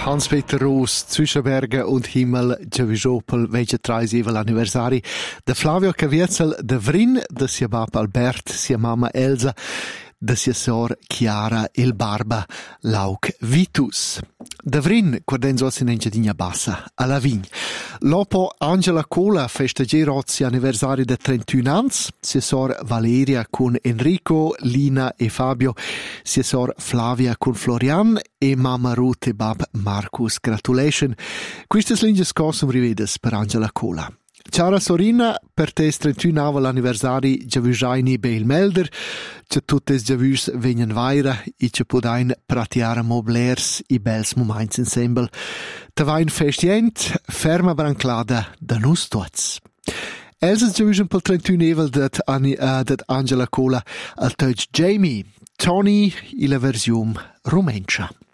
Hans-Peter Roos, Zwischenberge und Himmel, Giavisopel, welche 30 anniversari. De Flavio Caviezel, de Vrin, de sia bab Albert, sia mamma Elsa, de sia sor Chiara il Barba, Lauk Vitus. De Vrin, quadenzo in Engiadina Bassa, alla Vign. Lopo Angela Cola festeggerà sia anniversari de 31 ans, sia sor Valeria con Enrico, Lina e Fabio, sia sor Flavia con Florian e mamma Ruth e bab Marcus. Gratulation. Quistes linges cosum rivedes per Angela Cola. Ciao Sorina, per te 31 l'anniversari giavujaini beil melder, che tuttes giavus venien vaira e che podain pratiare moblers i bels moments ensemble. Te vain festient, ferma branclada da nus tots. Elsa giavujan pel 31 evel dat Angela Cola al touch Jamie, Tony, la versione rumencia.